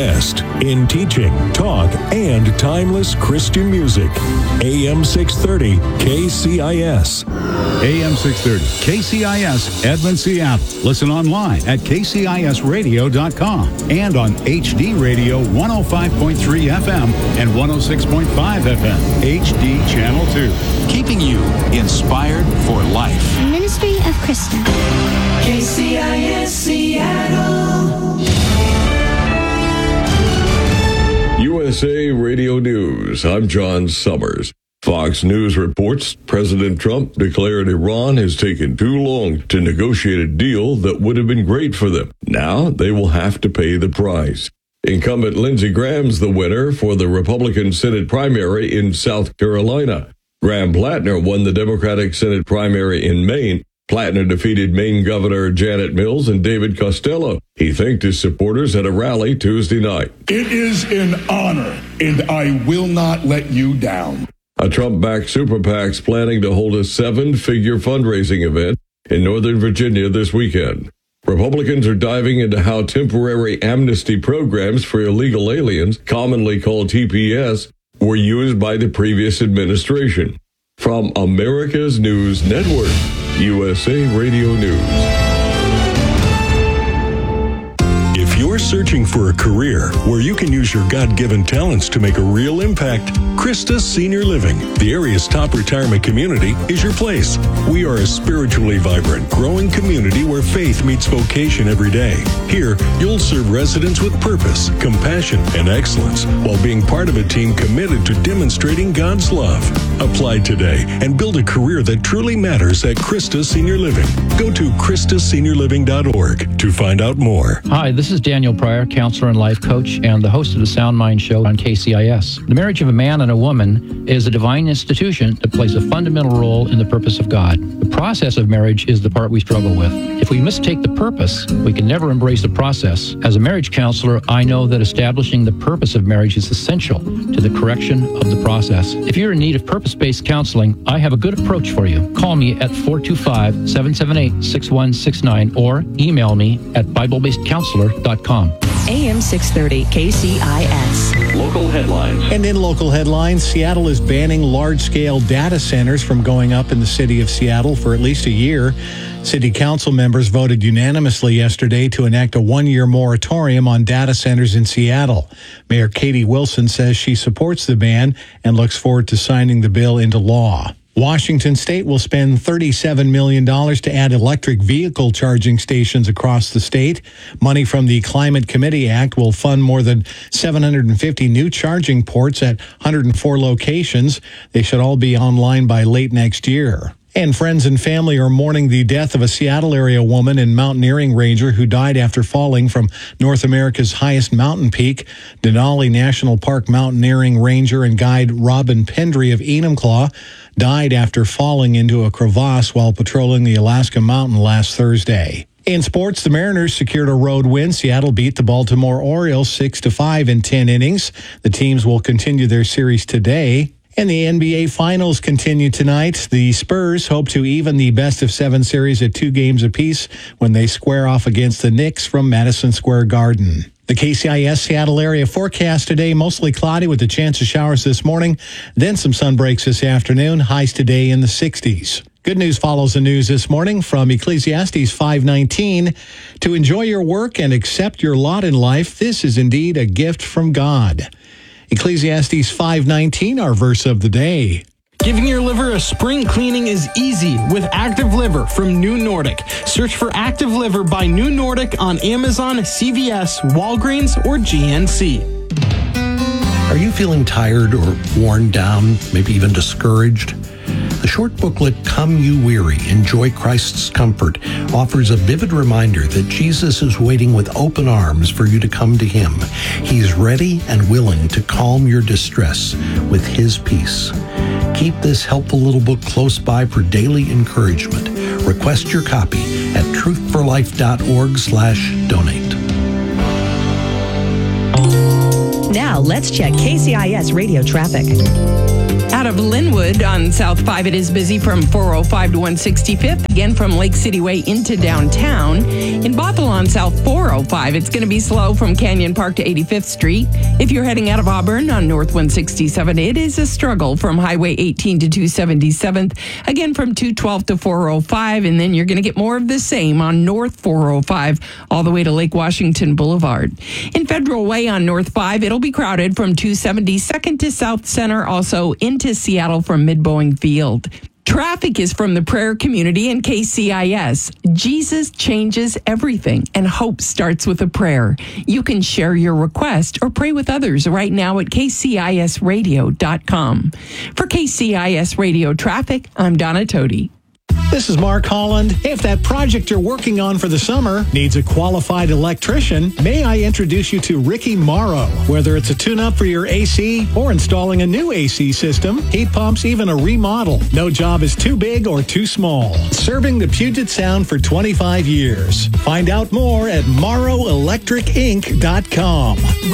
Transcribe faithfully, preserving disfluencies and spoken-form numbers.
best in teaching, talk, and timeless Christian music. A M six thirty K C I S. A M six thirty K C I S, Edmond, Seattle. Listen online at K C I S radio dot com and on H D Radio one oh five point three F M and one oh six point five F M, H D Channel two. Keeping you inspired for life. Ministry of Krista. K C I S Seattle. U S A Radio News. I'm John Summers. Fox News reports President Trump declared Iran has taken too long to negotiate a deal that would have been great for them. Now they will have to pay the price. Incumbent Lindsey Graham's the winner for the Republican Senate primary in South Carolina. Graham Plattner won the Democratic Senate primary in Maine. Plattner defeated Maine Governor Janet Mills and David Costello. He thanked his supporters at a rally Tuesday night. It is an honor, and I will not let you down. A Trump-backed super PAC's planning to hold a seven-figure fundraising event in Northern Virginia this weekend. Republicans are diving into how temporary amnesty programs for illegal aliens, commonly called T P S, were used by the previous administration. From America's News Network, U S A Radio News. If you're searching for a career where you can use your God-given talents to make a real impact, Christa Senior Living, the area's top retirement community, is your place. We are a spiritually vibrant, growing community where faith meets vocation every day. Here, you'll serve residents with purpose, compassion, and excellence while being part of a team committed to demonstrating God's love. Apply today and build a career that truly matters at Christa Senior Living. Go to Christa Senior Living dot org to find out more. Hi, this is Daniel Pryor, counselor and life coach, and the host of the Sound Mind Show on K C I S. The marriage of a man and a woman is a divine institution that plays a fundamental role in the purpose of God. The process of marriage is the part we struggle with. If we mistake the purpose, we can never embrace the process. As a marriage counselor, I know that establishing the purpose of marriage is essential to the correction of the process. If you're in need of purpose-based counseling, I have a good approach for you. Call me at four two five, seven seven eight, six one six nine or email me at bible based counselor dot com. A M six thirty K C I S. Local headlines. And in local headlines, Seattle is banning large-scale data centers from going up in the city of Seattle for at least a year. City council members voted unanimously yesterday to enact a one-year moratorium on data centers in Seattle. Mayor Katie Wilson says she supports the ban and looks forward to signing the bill into law. Washington State will spend thirty-seven million dollars to add electric vehicle charging stations across the state. Money from the Climate Committee Act will fund more than seven hundred fifty new charging ports at one hundred four locations. They should all be online by late next year. And friends and family are mourning the death of a Seattle area woman and mountaineering ranger who died after falling from North America's highest mountain peak. Denali National Park mountaineering ranger and guide Robin Pendry of Enumclaw died after falling into a crevasse while patrolling the Alaska Mountain last Thursday. In sports, the Mariners secured a road win. Seattle beat the Baltimore Orioles six to five in ten innings. The teams will continue their series today. And the N B A Finals continue tonight. The Spurs hope to even the best-of-seven series at two games apiece when they square off against the Knicks from Madison Square Garden. The K C I S Seattle area forecast today, mostly cloudy with a chance of showers this morning, then some sun breaks this afternoon, highs today in the sixties. Good news follows the news this morning from Ecclesiastes five nineteen. To enjoy your work and accept your lot in life, this is indeed a gift from God. Ecclesiastes five nineteen, our verse of the day. Giving your liver a spring cleaning is easy with Active Liver from New Nordic. Search for Active Liver by New Nordic on Amazon, C V S, Walgreens, or G N C. Are you feeling tired or worn down, maybe even discouraged? The short booklet, Come You Weary, Enjoy Christ's Comfort, offers a vivid reminder that Jesus is waiting with open arms for you to come to Him. He's ready and willing to calm your distress with His peace. Keep this helpful little book close by for daily encouragement. Request your copy at truthforlife.org slash donate. Now let's check K C I S radio traffic. Out of Linwood on South five, it is busy from four oh five to one sixty-fifth. Again, from Lake City Way into downtown. In Bothell on South four oh five, it's going to be slow from Canyon Park to eighty-fifth Street. If you're heading out of Auburn on North one sixty-seven, it is a struggle from Highway eighteen to two seventy-seventh. Again, from two twelve to four oh five, and then you're going to get more of the same on North four oh five all the way to Lake Washington Boulevard. In Federal Way on North five, it'll be crowded from two seventy-second to South Center, also into Seattle from Mid-Boeing Field. Traffic is from the prayer community and K C I S. Jesus changes everything, and hope starts with a prayer. You can share your request or pray with others right now at K C I S radio dot com. For K C I S Radio Traffic, I'm Donna Toti. This is Mark Holland. If that project you're working on for the summer needs a qualified electrician, may I introduce you to Ricky Morrow. Whether it's a tune-up for your A C or installing a new A C system, heat pumps, even a remodel, no job is too big or too small. Serving the Puget Sound for twenty-five years. Find out more at morrow electric inc dot com.